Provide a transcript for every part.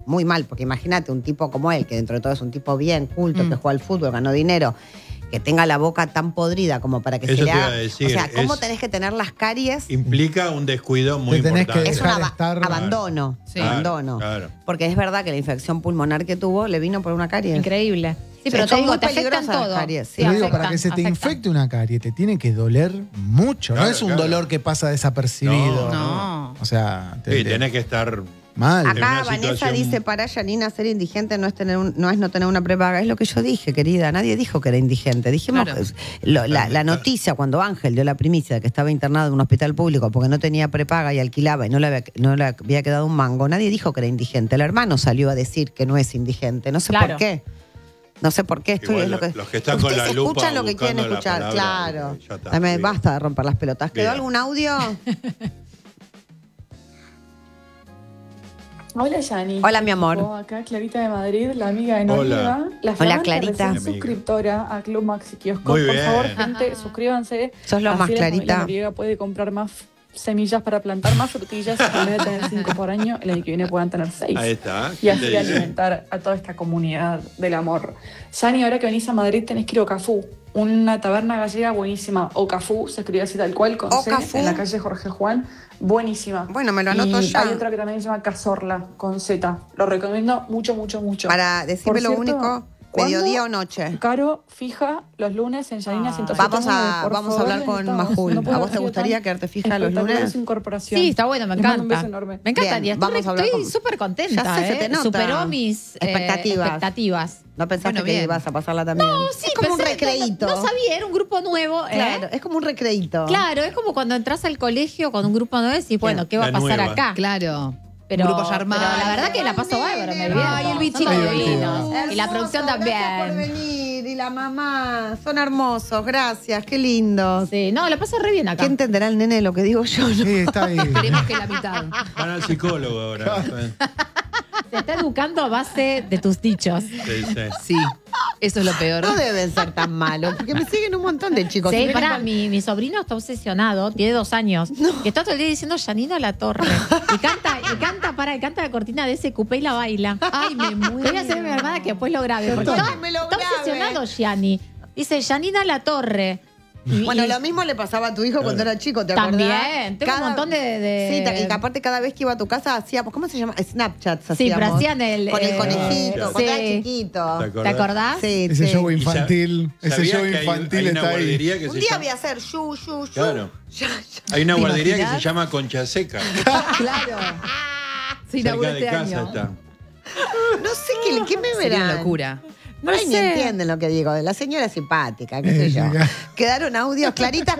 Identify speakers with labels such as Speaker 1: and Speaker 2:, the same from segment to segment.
Speaker 1: muy mal, porque imagínate un tipo como él, que dentro de todo es un tipo bien, culto, que juega al fútbol, ganó dinero, que tenga la boca tan podrida como para que
Speaker 2: Eso
Speaker 1: se le
Speaker 2: te iba
Speaker 1: haga.
Speaker 2: a decir,
Speaker 1: O sea, ¿cómo tenés que tener las caries?
Speaker 2: Implica un descuido muy
Speaker 3: Te tenés que
Speaker 2: importante.
Speaker 1: Es un
Speaker 3: dejar de estar-
Speaker 1: abandono.
Speaker 4: Sí.
Speaker 1: Abandono.
Speaker 2: Claro.
Speaker 1: Porque es verdad que la infección pulmonar que tuvo le vino por una caries.
Speaker 5: Increíble. Sí, pero
Speaker 1: Son
Speaker 5: te digo,
Speaker 1: muy
Speaker 5: te afectan
Speaker 1: peligrosas las
Speaker 5: todo.
Speaker 1: caries, sí.
Speaker 5: Sí,
Speaker 3: Pero digo,
Speaker 5: afectan,
Speaker 3: para que se te
Speaker 5: afectan.
Speaker 3: infecte una carie, te tiene que doler mucho.
Speaker 2: Claro,
Speaker 3: no es un
Speaker 2: claro.
Speaker 3: dolor que pasa desapercibido.
Speaker 4: No.
Speaker 3: O sea,
Speaker 2: Sí, tenés que estar...
Speaker 3: mal.
Speaker 2: En
Speaker 1: Acá
Speaker 2: una
Speaker 1: Vanessa
Speaker 2: situación-
Speaker 1: dice, para Yanina ser indigente no es no tener una prepaga. Es lo que yo dije, querida. Nadie dijo que era indigente. Dijimos
Speaker 4: Claro.
Speaker 1: la noticia cuando Ángel dio la primicia de que estaba internado en un hospital público porque no tenía prepaga y alquilaba y no le había quedado un mango. Nadie dijo que era indigente. El hermano salió a decir que no es indigente. No sé
Speaker 5: Claro.
Speaker 1: por qué. No sé por qué.
Speaker 2: Igual
Speaker 1: Es lo que,
Speaker 2: los que están con
Speaker 1: ustedes
Speaker 2: la lupa
Speaker 1: escuchan lo que quieren
Speaker 2: buscando la
Speaker 1: escuchar.
Speaker 2: palabra,
Speaker 1: Claro.
Speaker 2: ya está,
Speaker 1: Dame,
Speaker 2: bien.
Speaker 1: basta de romper las pelotas. ¿Quedó
Speaker 2: Bien.
Speaker 1: algún audio?
Speaker 6: Hola, Yani.
Speaker 1: Hola, mi amor.
Speaker 6: Acá Clarita de Madrid, la amiga de
Speaker 2: Hola.
Speaker 6: Noriega. La flamante
Speaker 1: Clarita.
Speaker 6: recién suscriptora a Club Maxi Kiosco.
Speaker 2: Muy
Speaker 6: Por
Speaker 2: bien.
Speaker 6: favor, gente, suscríbanse.
Speaker 1: Sos lo
Speaker 6: Así
Speaker 1: más,
Speaker 6: la familia
Speaker 1: Clarita.
Speaker 6: Noriega puede comprar más semillas para plantar más frutillas. En vez de tener 5 por año, el año que viene puedan tener 6.
Speaker 2: Ahí está.
Speaker 6: Y
Speaker 2: ¿Quién
Speaker 6: así
Speaker 2: te dice?
Speaker 6: alimentar a toda esta comunidad del amor. Yani, ahora que venís a Madrid tenés que ir a Ocafú, una taberna gallega buenísima. Ocafú, se escribe así tal cual, con C,
Speaker 1: Ocafú.
Speaker 6: en la calle Jorge Juan. Buenísima.
Speaker 1: Bueno, me lo anoto
Speaker 6: Y
Speaker 1: ya.
Speaker 6: hay otra que también se llama Cazorla, con Z. Lo recomiendo mucho, mucho, mucho.
Speaker 1: Para decirme
Speaker 6: Por
Speaker 1: lo
Speaker 6: cierto,
Speaker 1: único,
Speaker 6: ¿cuándo?
Speaker 1: mediodía o noche.
Speaker 6: Caro, fija, los lunes en Yanina 107.9.
Speaker 1: Vamos a hablar con Majul. ¿A vos te gustaría quedarte fija los lunes?
Speaker 6: Su incorporación.
Speaker 5: Sí, está bueno, me
Speaker 6: Les mando un
Speaker 5: encanta.
Speaker 6: beso enorme.
Speaker 5: Me encanta,
Speaker 1: Bien,
Speaker 5: y
Speaker 1: vamos a hablar
Speaker 5: estoy
Speaker 1: con-
Speaker 5: súper contenta.
Speaker 1: Ya sé, se te nota.
Speaker 5: Superó mis
Speaker 1: Expectativas.
Speaker 5: expectativas.
Speaker 1: ¿No pensaste
Speaker 4: Bueno,
Speaker 1: que
Speaker 4: bien.
Speaker 1: ibas a pasarla también?
Speaker 5: No, sí,
Speaker 1: es como un
Speaker 5: pensé que
Speaker 1: recreíto.
Speaker 5: No sabía, era un grupo nuevo.
Speaker 1: Claro, es como un recreíto.
Speaker 5: Claro, es como cuando entras al colegio con un grupo nuevo y decís, bueno, ¿qué va a
Speaker 2: La
Speaker 5: pasar
Speaker 2: nueva.
Speaker 5: acá?
Speaker 4: Claro.
Speaker 5: Pero,
Speaker 4: Un grupo ya armado.
Speaker 5: pero la verdad que la paso bárbaro, me divierto.
Speaker 4: Ay, el bichito.
Speaker 5: Son
Speaker 3: Divertido.
Speaker 5: divinos. Y la producción
Speaker 1: Gracias por
Speaker 5: también.
Speaker 1: venir. Y la mamá. Son hermosos. Gracias. Qué lindos.
Speaker 5: Sí, no, la paso re bien acá.
Speaker 1: ¿Qué entenderá el nene lo que digo yo?
Speaker 3: Sí, está ahí.
Speaker 4: Esperemos que la mitad.
Speaker 2: Van al psicólogo ahora.
Speaker 5: Te está educando a base de tus dichos.
Speaker 2: Sí, sí.
Speaker 4: Sí, eso es lo peor.
Speaker 1: No deben ser tan malos, porque me siguen un montón de chicos.
Speaker 5: Sí,
Speaker 1: Si vienen
Speaker 5: pará,
Speaker 1: con-
Speaker 5: mi sobrino está obsesionado, tiene 2 años, que está todo el día diciendo Yanina La Torre. Y canta la cortina de ese cupé y la baila.
Speaker 4: Ay, me muero.
Speaker 5: Voy a hacer a mi hermana que después lo grabe. Porque
Speaker 1: Ay,
Speaker 5: está,
Speaker 1: me lo
Speaker 5: está
Speaker 1: grabe.
Speaker 5: obsesionado, Gianni. Dice Yanina La Torre.
Speaker 1: Bueno,
Speaker 5: Y-
Speaker 1: lo mismo le pasaba a tu hijo cuando era chico, ¿te acordás?
Speaker 5: También, tengo un montón de-
Speaker 1: Sí, y que aparte cada vez que iba a tu casa hacíamos, ¿cómo se llama? Snapchats
Speaker 5: Sí, pero
Speaker 1: hacíamos.
Speaker 5: hacían el...
Speaker 1: Con el conejito,
Speaker 5: sí.
Speaker 1: cuando era chiquito.
Speaker 5: ¿Te acordás?
Speaker 1: Sí,
Speaker 3: Ese
Speaker 1: sí.
Speaker 3: show
Speaker 2: Y
Speaker 3: infantil. Ese
Speaker 2: ¿sabías
Speaker 3: show
Speaker 2: que hay
Speaker 3: infantil
Speaker 2: una
Speaker 3: está ahí.
Speaker 2: guardería que
Speaker 1: Un
Speaker 2: se
Speaker 1: día
Speaker 2: llama...
Speaker 1: voy a hacer yu.
Speaker 2: Claro.
Speaker 1: Ya.
Speaker 2: Hay una
Speaker 4: ¿Te
Speaker 2: guardería que
Speaker 4: imaginás?
Speaker 2: se llama Concha Seca.
Speaker 4: Claro. Se
Speaker 2: Cerca
Speaker 4: inauguró
Speaker 2: de
Speaker 4: este
Speaker 2: casa
Speaker 4: año.
Speaker 2: está.
Speaker 1: No sé qué me
Speaker 4: Sería
Speaker 1: verán.
Speaker 4: una locura.
Speaker 1: Por ahí ni
Speaker 5: sé.
Speaker 1: entienden lo que digo. La señora es simpática, qué sé yo.
Speaker 3: ya.
Speaker 1: Quedaron audios. Clarita,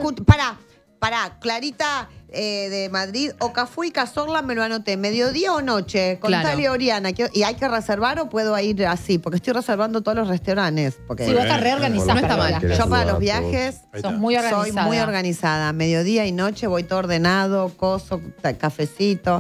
Speaker 1: pará, Clarita de Madrid, Ocafú y Cazorla me lo anoté. ¿Mediodía o noche? Contale
Speaker 4: Claro.
Speaker 1: a Oriana. ¿Y hay que reservar o puedo ir así? Porque estoy reservando todos los restaurantes. Porque
Speaker 5: Sí, vos estás reorganizada.
Speaker 4: No está mal.
Speaker 1: yo para los viajes
Speaker 2: Ahí
Speaker 5: Sos
Speaker 2: está.
Speaker 5: muy organizada.
Speaker 1: soy muy organizada. Mediodía y noche voy todo ordenado, cafecito.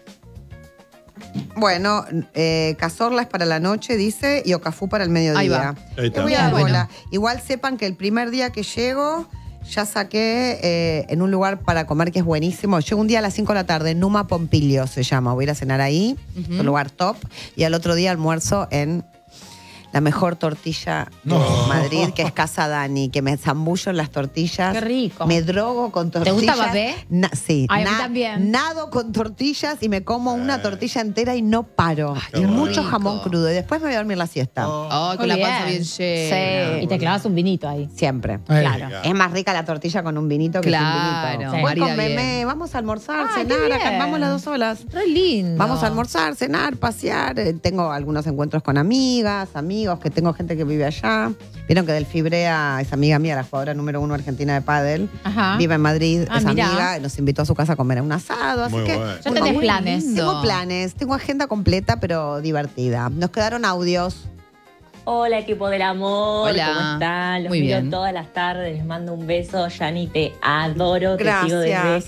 Speaker 1: Bueno, Cazorla es para la noche, dice, y Ocafú para el mediodía.
Speaker 4: Ahí va.
Speaker 2: Ahí está.
Speaker 1: Te voy a dar
Speaker 4: Bueno.
Speaker 1: bola. Igual sepan que el primer día que llego, ya saqué en un lugar para comer que es buenísimo. Llego un día a las 5 de la tarde, Numa Pompilio se llama. Voy a ir a cenar ahí, es un lugar top. Y al otro día almuerzo en la mejor tortilla de Madrid, que es Casa Dani, que me zambullo en las tortillas.
Speaker 5: Qué rico.
Speaker 1: Me drogo con
Speaker 5: ¿Te
Speaker 1: tortillas.
Speaker 5: gusta babé?
Speaker 1: Sí.
Speaker 5: Ay, a mí también.
Speaker 1: Nado con tortillas y me como una tortilla entera y no paro.
Speaker 2: qué
Speaker 1: y
Speaker 2: rico.
Speaker 1: mucho jamón crudo. Y después me voy a dormir la siesta.
Speaker 4: Oh, con
Speaker 5: Muy
Speaker 4: la panza bien
Speaker 5: Sí.
Speaker 4: llena.
Speaker 5: Y te clavas un vinito ahí.
Speaker 1: Siempre.
Speaker 5: Claro.
Speaker 1: Es más rica la tortilla con un vinito que
Speaker 4: Claro,
Speaker 1: sin vinito.
Speaker 5: Sí.
Speaker 1: Voy con
Speaker 4: marida
Speaker 1: Memé,
Speaker 4: bien.
Speaker 1: vamos a almorzar,
Speaker 5: Ay,
Speaker 1: cenar,
Speaker 5: qué
Speaker 1: acá
Speaker 5: bien.
Speaker 1: vamos las 2 horas.
Speaker 5: Re lindo.
Speaker 1: Vamos a almorzar, cenar, pasear. Tengo algunos encuentros con amigas, amigos, que tengo gente que vive allá. Vieron que Del Fibrea es amiga mía, la jugadora número 1 argentina de pádel.
Speaker 5: Ajá.
Speaker 1: Vive en Madrid,
Speaker 5: Ah,
Speaker 1: es
Speaker 5: mirá.
Speaker 1: amiga, nos invitó a su casa a comer a un asado. Así
Speaker 2: Muy
Speaker 1: que
Speaker 2: bueno.
Speaker 5: Ya tenés
Speaker 4: Muy
Speaker 5: planes.
Speaker 4: lindo.
Speaker 1: tengo planes, tengo agenda completa, pero divertida. Nos quedaron audios.
Speaker 7: Hola equipo del amor,
Speaker 4: Hola.
Speaker 7: ¿cómo están? Los
Speaker 4: Muy
Speaker 7: miro
Speaker 4: bien.
Speaker 7: todas las tardes, les mando un beso. Yani, te adoro, te
Speaker 1: Gracias.
Speaker 7: sigo desde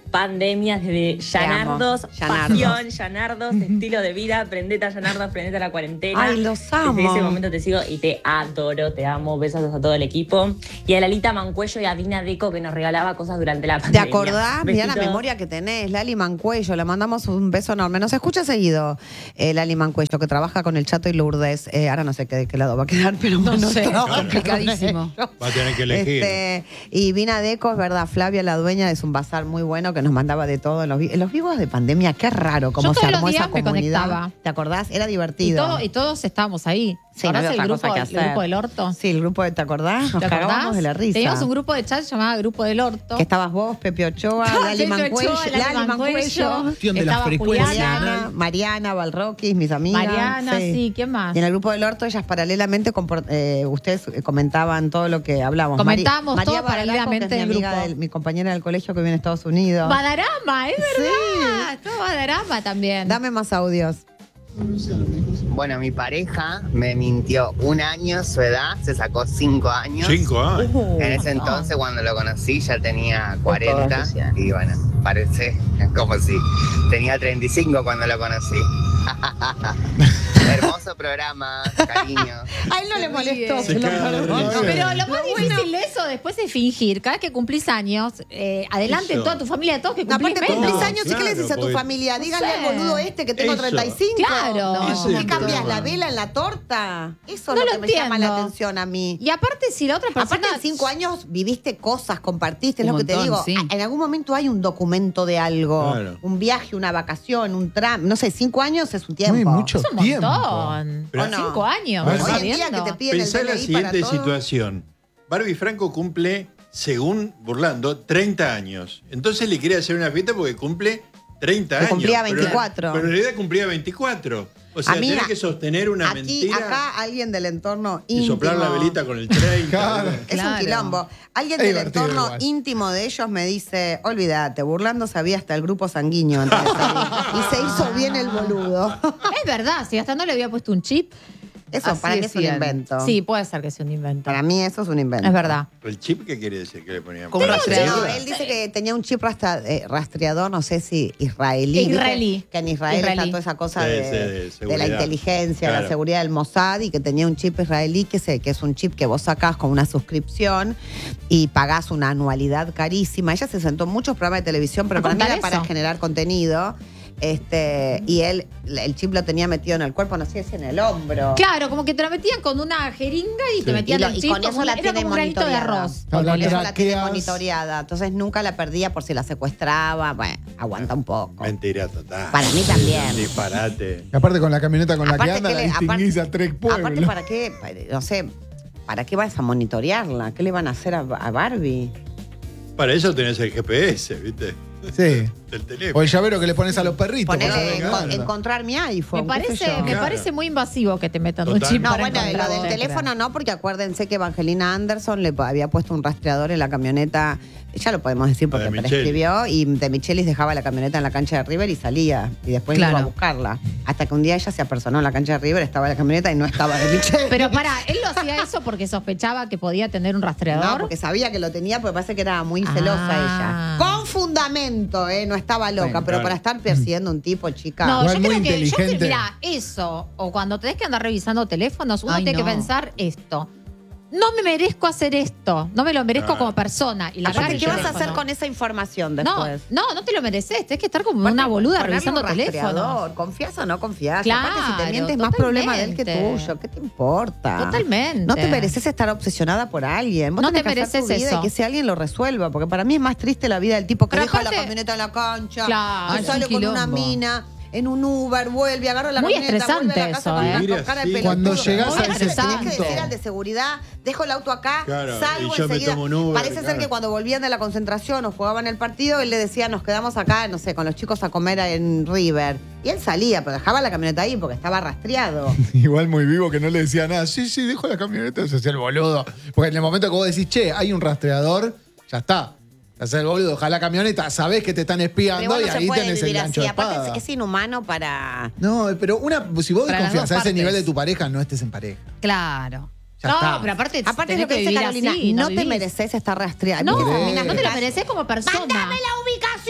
Speaker 7: pandemia, desde llanardos,
Speaker 1: Llanardos.
Speaker 7: pasión, llanardos, estilo de vida, prendete a llanardos, prendete a la cuarentena.
Speaker 1: Ay, los amo.
Speaker 7: Desde ese momento te sigo y te adoro, te amo, besos a todo el equipo. Y a Lalita Mancuello y a Dina Deco que nos regalaba cosas durante la
Speaker 1: ¿Te
Speaker 7: pandemia.
Speaker 1: acordás? Mirá la
Speaker 7: Besitos.
Speaker 1: memoria que tenés, Lali Mancuello, le mandamos un beso enorme. Nos escucha seguido Lali Mancuello, que trabaja con el Chato y Lourdes. Ahora no sé de qué lado va a quedar, pero
Speaker 4: No
Speaker 1: bueno,
Speaker 4: sé,
Speaker 1: trabaja con
Speaker 4: complicadísimo.
Speaker 1: ellos.
Speaker 2: Va a tener que elegir.
Speaker 1: Y Vina Deco, es verdad, Flavia, la dueña, es un bazar muy bueno que nos mandaba de todo en los vivos de pandemia. Qué raro cómo
Speaker 5: Yo
Speaker 1: se
Speaker 5: todos los
Speaker 1: armó esa
Speaker 5: días me
Speaker 1: comunidad.
Speaker 5: conectaba.
Speaker 1: ¿Te acordás? Era
Speaker 5: Y,
Speaker 1: divertido.
Speaker 5: y todos estábamos ahí.
Speaker 1: Sí, no
Speaker 5: ¿Acordás
Speaker 1: había
Speaker 5: el
Speaker 1: otra cosa
Speaker 5: grupo,
Speaker 1: que
Speaker 5: el
Speaker 1: hacer.
Speaker 5: grupo del orto?
Speaker 1: Sí, el grupo de, ¿te acordás? Nos
Speaker 5: ¿Te
Speaker 1: cagábamos
Speaker 5: acordás?
Speaker 1: de la risa.
Speaker 5: Teníamos un grupo de chat llamado Grupo del Orto.
Speaker 1: Que estabas vos, Pepe Ochoa, Lali
Speaker 5: Pepe
Speaker 1: Mancuello,
Speaker 5: Ochoa,
Speaker 1: Lali Mancuello.
Speaker 3: Cuestión de la
Speaker 5: estaba
Speaker 3: frecuencia,
Speaker 5: Juliana,
Speaker 1: Mariana, Valroquis, mis amigas.
Speaker 5: Mariana, sí, ¿quién más?
Speaker 1: Y en el grupo del Orto, ellas paralelamente, ustedes comentaban todo lo que hablábamos.
Speaker 5: Comentábamos
Speaker 1: María
Speaker 5: todo
Speaker 1: Badaraco,
Speaker 5: paralelamente
Speaker 1: que es
Speaker 5: en
Speaker 1: mi
Speaker 5: el
Speaker 1: amiga,
Speaker 5: grupo.
Speaker 1: mi compañera del colegio que vive en Estados Unidos.
Speaker 5: Badarama, es verdad. Todo Badarama también.
Speaker 1: Dame más audios.
Speaker 8: Bueno, mi pareja me mintió 1 año su edad, se sacó 5 años.
Speaker 2: 5 años.
Speaker 8: En ese entonces, cuando lo conocí, ya tenía 40. Y bueno, parece como si tenía 35 cuando lo conocí. Hermoso programa, cariño.
Speaker 1: A él no le molestó.
Speaker 2: Se
Speaker 1: se lo
Speaker 2: caga de
Speaker 1: perdonó.
Speaker 2: risa.
Speaker 5: Pero lo más difícil de eso después es fingir. Cada vez que cumplís años, adelante
Speaker 2: Eso.
Speaker 5: toda tu familia, todos que
Speaker 1: No,
Speaker 5: cumplís
Speaker 1: aparte
Speaker 5: menos.
Speaker 1: cumplís años, ¿y qué le
Speaker 2: Claro,
Speaker 1: dices a tu
Speaker 2: porque-
Speaker 1: familia? Díganle
Speaker 5: sé.
Speaker 1: al boludo este que tengo
Speaker 2: Eso.
Speaker 1: 35.
Speaker 5: Claro.
Speaker 1: No,
Speaker 2: Ese es
Speaker 1: ¿qué
Speaker 2: el
Speaker 1: cambias
Speaker 2: problema.
Speaker 1: la vela en la torta? Eso
Speaker 5: No
Speaker 1: es lo
Speaker 5: lo
Speaker 1: que me llama la
Speaker 5: entiendo.
Speaker 1: atención a mí.
Speaker 5: Y aparte, si la otra persona.
Speaker 1: Aparte, en 5 años viviste cosas, compartiste, es
Speaker 4: Un
Speaker 1: lo que te
Speaker 4: montón,
Speaker 1: digo.
Speaker 4: sí.
Speaker 1: En algún momento hay un documento de algo,
Speaker 2: Claro.
Speaker 1: un viaje, una vacación, un tram. No sé, 5 años es un tiempo.
Speaker 3: Muy mucho
Speaker 5: Es un
Speaker 3: tiempo.
Speaker 5: montón.
Speaker 2: Pero-
Speaker 5: Con 5 años.
Speaker 2: Hoy
Speaker 5: ¿me estás
Speaker 1: Hoy en día
Speaker 5: viendo?
Speaker 1: que te piden
Speaker 2: Pensá
Speaker 1: el
Speaker 2: la
Speaker 1: DNI para
Speaker 2: siguiente
Speaker 1: todo.
Speaker 2: situación. Barbie Franco cumple, según Burlando, 30 años. Entonces le quiere hacer una fiesta porque cumple 30
Speaker 1: Que
Speaker 2: años.
Speaker 1: cumplía
Speaker 2: pero-
Speaker 1: 24.
Speaker 2: Pero en realidad cumplía 24. O sea,
Speaker 1: Amiga,
Speaker 2: tenés que sostener una
Speaker 1: Aquí,
Speaker 2: mentira
Speaker 1: acá, alguien del entorno
Speaker 2: y
Speaker 1: íntimo.
Speaker 2: soplar la velita con el 30.
Speaker 3: Claro.
Speaker 1: Es
Speaker 4: Claro.
Speaker 1: un quilombo. Alguien
Speaker 3: Es
Speaker 1: del
Speaker 3: divertido
Speaker 1: entorno
Speaker 3: igual.
Speaker 1: íntimo de ellos me dice, olvídate, Burlando sabía hasta el grupo sanguíneo antes de salir. Y se hizo bien el boludo.
Speaker 5: Es verdad, si hasta no le había puesto un chip.
Speaker 1: Eso
Speaker 4: Así
Speaker 1: para mí es un
Speaker 4: decían.
Speaker 1: invento.
Speaker 5: Sí, puede ser que sea un invento.
Speaker 1: Para mí eso es un invento.
Speaker 5: Es verdad.
Speaker 2: ¿El chip qué quiere decir que le ponían?
Speaker 4: Como un
Speaker 1: No,
Speaker 4: rastreador.
Speaker 1: él dice que tenía un chip rastreador, no sé si israelí. ¿viste?
Speaker 5: Israelí.
Speaker 1: Que en Israel
Speaker 5: Israelí.
Speaker 1: está toda esa cosa
Speaker 2: Sí,
Speaker 1: de,
Speaker 2: sí, de
Speaker 1: de la
Speaker 2: seguridad.
Speaker 1: inteligencia,
Speaker 2: Claro.
Speaker 1: la seguridad del Mossad, y que tenía un chip israelí que es un chip que vos sacás con una suscripción y pagás una anualidad carísima. Ella se sentó en muchos programas de televisión, pero
Speaker 5: ¿A
Speaker 1: para mí
Speaker 5: contar
Speaker 1: era para
Speaker 5: eso?
Speaker 1: generar contenido. Y él, el chip lo tenía metido en el cuerpo, no sé si en el hombro.
Speaker 5: Claro, como que te lo metían con una jeringa y te metían el
Speaker 1: Y
Speaker 5: chip.
Speaker 1: con eso
Speaker 5: como-
Speaker 1: la
Speaker 5: era
Speaker 1: tiene
Speaker 5: como un granito de
Speaker 1: monitoreada.
Speaker 5: arroz.
Speaker 3: Claro, la
Speaker 1: Con eso la tiene
Speaker 3: traqueas.
Speaker 1: monitoreada. Entonces nunca la perdía por si la secuestraba. Bueno, aguanta un poco.
Speaker 2: Mentira total.
Speaker 1: Para mí también.
Speaker 2: Disparate.
Speaker 3: Y aparte con la camioneta con la que
Speaker 1: Aparte
Speaker 3: anda,
Speaker 1: que
Speaker 3: la
Speaker 1: le-
Speaker 3: distinguís
Speaker 1: aparte-
Speaker 3: a Trek Pueblo.
Speaker 1: Aparte, ¿para qué? No sé, ¿para qué vas a monitorearla? ¿Qué le van a hacer a Barbie?
Speaker 2: Para eso tenés el GPS, ¿viste?
Speaker 3: Sí.
Speaker 2: Del teléfono.
Speaker 3: O el llavero que le pones a los perritos. para saber
Speaker 1: Ponele
Speaker 3: qué anda.
Speaker 1: encontrar mi iPhone.
Speaker 5: Me
Speaker 1: qué sé
Speaker 5: parece,
Speaker 1: yo.
Speaker 5: me
Speaker 2: Claro.
Speaker 5: parece muy invasivo que te metan
Speaker 2: Total.
Speaker 5: un chip
Speaker 1: No,
Speaker 5: para
Speaker 1: bueno, lo
Speaker 5: encontrar
Speaker 1: del
Speaker 5: vos.
Speaker 1: teléfono no, porque acuérdense que Evangelina Anderson le había puesto un rastreador en la camioneta. Ya lo podemos decir porque
Speaker 2: La de Michelis.
Speaker 1: prescribió. Y de Michelis dejaba la camioneta en la cancha de River y salía. Y después
Speaker 4: Claro.
Speaker 1: iba a buscarla. Hasta que un día ella se apersonó en la cancha de River, estaba la camioneta y no estaba de Michelis.
Speaker 5: Pero pará, él lo hacía eso porque sospechaba que podía tener un rastreador.
Speaker 1: No, porque sabía que lo tenía, porque parece que era muy celosa
Speaker 5: Ah.
Speaker 1: ella. Con fundamento, no estaba loca,
Speaker 3: Bueno,
Speaker 1: pero
Speaker 2: claro.
Speaker 1: para estar persiguiendo a un tipo, chica.
Speaker 5: No,
Speaker 3: Igual
Speaker 5: yo
Speaker 3: muy
Speaker 5: creo que,
Speaker 3: inteligente.
Speaker 5: mira, eso, o cuando tenés que andar revisando teléfonos, uno
Speaker 4: Ay,
Speaker 5: tiene que
Speaker 4: no.
Speaker 5: pensar esto. No me merezco hacer esto, no me lo merezco
Speaker 2: Claro.
Speaker 5: como persona. Y la
Speaker 1: Aparte,
Speaker 5: verdad
Speaker 1: ¿qué
Speaker 5: que
Speaker 1: vas a
Speaker 5: teléfono.
Speaker 1: hacer con esa información
Speaker 5: No,
Speaker 1: después?
Speaker 5: no te lo mereces, tenés que estar como
Speaker 1: Aparte,
Speaker 5: una boluda
Speaker 1: ponerle
Speaker 5: revisando
Speaker 1: un
Speaker 5: teléfonos.
Speaker 1: rastreador. ¿Confías o no confías?
Speaker 5: Claro,
Speaker 1: Aparte, si te mientes, es más problema de él que
Speaker 5: totalmente.
Speaker 1: tuyo. ¿Qué te importa?
Speaker 5: Totalmente.
Speaker 1: No te mereces estar obsesionada por alguien. Vos
Speaker 5: No
Speaker 1: tenés
Speaker 5: te
Speaker 1: que hacer tu
Speaker 5: mereces
Speaker 1: vida
Speaker 5: eso.
Speaker 1: y que ese alguien lo resuelva. Porque para mí es más triste la vida del tipo que
Speaker 5: Pero
Speaker 1: deja
Speaker 5: aparte-
Speaker 1: la camioneta en la cancha,
Speaker 5: Claro,
Speaker 1: que
Speaker 5: es
Speaker 1: sale
Speaker 4: un
Speaker 1: con una
Speaker 4: quilombo.
Speaker 1: mina en un Uber, vuelve, agarra la
Speaker 5: Muy
Speaker 1: camioneta, vuelve a la
Speaker 5: estresante
Speaker 1: casa
Speaker 5: eso,
Speaker 1: con
Speaker 5: ¿eh?
Speaker 1: la cara de
Speaker 2: Sí.
Speaker 1: pelotudo.
Speaker 3: Cuando llegás
Speaker 1: Muy
Speaker 3: a ese
Speaker 1: estresante. Tenés que
Speaker 3: punto.
Speaker 1: decir al de seguridad, dejo el auto acá,
Speaker 2: Claro,
Speaker 1: salgo
Speaker 2: y yo me
Speaker 1: enseguida.
Speaker 2: tomo un Uber,
Speaker 1: Parece ser
Speaker 2: claro.
Speaker 1: que cuando volvían de la concentración o jugaban el partido, él le decía, nos quedamos acá, no sé, con los chicos a comer en River. Y él salía, pero dejaba la camioneta ahí porque estaba rastreado.
Speaker 3: Igual muy vivo que no le decía nada. Sí, dejo la camioneta, se hacía el boludo. Porque en el momento que vos decís, che, hay un rastreador, ya está. Te haces el boludo, ojalá la camioneta, sabés que te están espiando
Speaker 1: Pero bueno,
Speaker 3: y
Speaker 1: se
Speaker 3: ahí
Speaker 1: puede
Speaker 3: tenés el
Speaker 1: vivir
Speaker 3: gancho
Speaker 1: así.
Speaker 3: de espada.
Speaker 1: Aparte es inhumano para...
Speaker 3: No, pero si vos
Speaker 4: Para las
Speaker 3: desconfías
Speaker 4: dos
Speaker 3: a ese
Speaker 4: partes.
Speaker 3: nivel de tu pareja, no estés en pareja.
Speaker 4: Claro.
Speaker 3: Ya
Speaker 5: no,
Speaker 3: está.
Speaker 5: pero aparte,
Speaker 1: Aparte
Speaker 5: tenés
Speaker 1: lo que dice
Speaker 5: vivir
Speaker 1: Carolina,
Speaker 5: así,
Speaker 1: no te
Speaker 5: vivís.
Speaker 1: mereces estar rastreado.
Speaker 5: No,
Speaker 3: ¿Querés?
Speaker 5: no te lo mereces como persona.
Speaker 1: ¡Mándame la ubicación!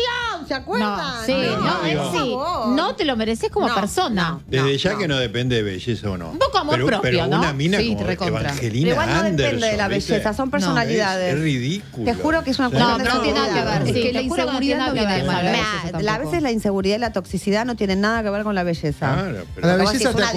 Speaker 1: ¿se acuerdan?
Speaker 5: No, sí,
Speaker 2: No,
Speaker 5: no,
Speaker 2: digo.
Speaker 5: él sí. No te lo mereces como
Speaker 1: No,
Speaker 5: persona.
Speaker 1: no.
Speaker 2: Desde ya que no depende de belleza o no.
Speaker 5: Un poco amor propio,
Speaker 2: pero
Speaker 5: ¿no?
Speaker 2: una mina
Speaker 4: Sí,
Speaker 2: como
Speaker 4: recontra.
Speaker 1: Pero
Speaker 2: Evangelina
Speaker 1: igual no
Speaker 2: Anderson,
Speaker 1: depende de la
Speaker 2: ¿viste?
Speaker 1: belleza, son personalidades.
Speaker 2: Es ridículo.
Speaker 1: Te juro que es una
Speaker 2: Sí.
Speaker 1: cuestión
Speaker 5: No,
Speaker 1: de
Speaker 5: no tiene nada que
Speaker 1: seguridad.
Speaker 5: ver.
Speaker 4: Es
Speaker 5: Sí,
Speaker 4: que
Speaker 5: te
Speaker 4: la
Speaker 5: juro que no
Speaker 4: inseguridad no
Speaker 5: tiene
Speaker 4: viene de
Speaker 5: nada que
Speaker 4: mala
Speaker 5: ver.
Speaker 4: belleza
Speaker 1: A
Speaker 4: tampoco.
Speaker 1: veces la inseguridad y la toxicidad no tienen nada que ver con la belleza.
Speaker 2: Claro,
Speaker 3: A la
Speaker 2: pero
Speaker 1: Como
Speaker 3: belleza
Speaker 1: decís,
Speaker 3: te
Speaker 1: una